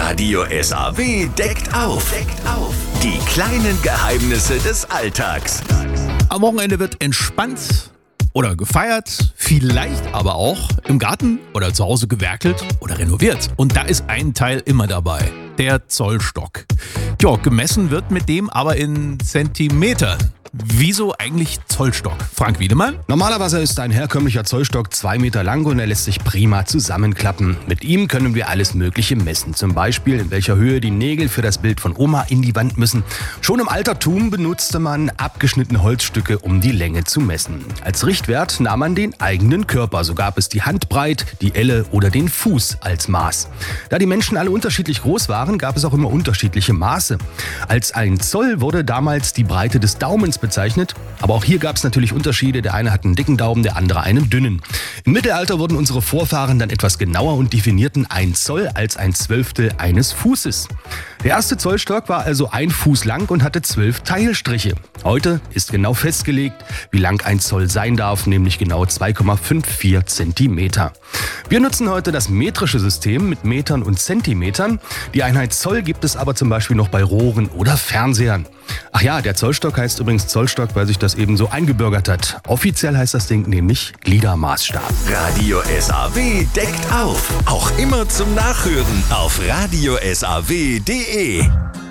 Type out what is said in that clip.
Radio SAW deckt auf. Die kleinen Geheimnisse des Alltags. Am Wochenende wird entspannt oder gefeiert, vielleicht aber auch im Garten oder zu Hause gewerkelt oder renoviert. Und da ist ein Teil immer dabei, der Zollstock. Ja, gemessen wird mit dem aber in Zentimetern. Wieso eigentlich Zollstock? Frank Wiedemann? Normalerweise ist ein herkömmlicher Zollstock 2 Meter lang und er lässt sich prima zusammenklappen. Mit ihm können wir alles Mögliche messen. Zum Beispiel, in welcher Höhe die Nägel für das Bild von Oma in die Wand müssen. Schon im Altertum benutzte man abgeschnittene Holzstücke, um die Länge zu messen. Als Richtwert nahm man den eigenen Körper. So gab es die Handbreit, die Elle oder den Fuß als Maß. Da die Menschen alle unterschiedlich groß waren, gab es auch immer unterschiedliche Maße. Als ein Zoll wurde damals die Breite des Daumens bezeichnet, aber auch hier gab es natürlich Unterschiede. Der eine hat einen dicken Daumen, der andere einen dünnen. Im Mittelalter wurden unsere Vorfahren dann etwas genauer und definierten ein Zoll als ein Zwölftel eines Fußes. Der erste Zollstock war also 1 Fuß lang und hatte 12 Teilstriche. Heute ist genau festgelegt, wie lang ein Zoll sein darf, nämlich genau 2,54 Zentimeter. Wir nutzen heute das metrische System mit Metern und Zentimetern. Die Einheit Zoll gibt es aber zum Beispiel noch bei Rohren oder Fernsehern. Ach ja, der Zollstock heißt übrigens Zollstock, weil sich das eben so eingebürgert hat. Offiziell heißt das Ding nämlich Gliedermaßstab. Radio SAW deckt auf. Auch immer zum Nachhören auf radiosaw.de.